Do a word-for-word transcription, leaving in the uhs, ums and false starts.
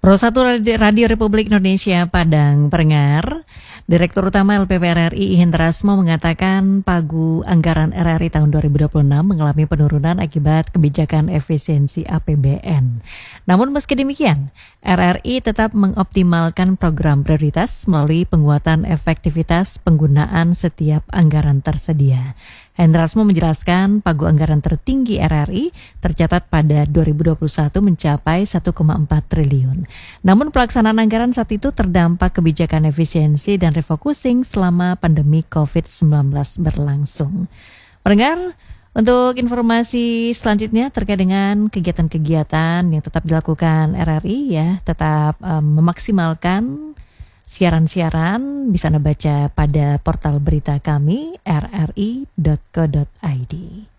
Pro satu Radio Republik Indonesia Padang, pendengar. Direktur Utama L P P R R I Hendrasmo mengatakan pagu anggaran R R I tahun dua ribu dua puluh enam mengalami penurunan akibat kebijakan efisiensi A P B N. Namun meski demikian, R R I tetap mengoptimalkan program prioritas melalui penguatan efektivitas penggunaan setiap anggaran tersedia. Hendrasmo menjelaskan pagu anggaran tertinggi R R I tercatat pada dua ribu dua puluh satu mencapai satu koma empat triliun. Namun pelaksanaan anggaran saat itu terdampak kebijakan efisiensi dan refocusing selama pandemi covid sembilan belas berlangsung. Pendengar, untuk informasi selanjutnya terkait dengan kegiatan-kegiatan yang tetap dilakukan R R I ya, tetap um, memaksimalkan siaran-siaran bisa Anda baca pada portal berita kami r r i dot co dot i d.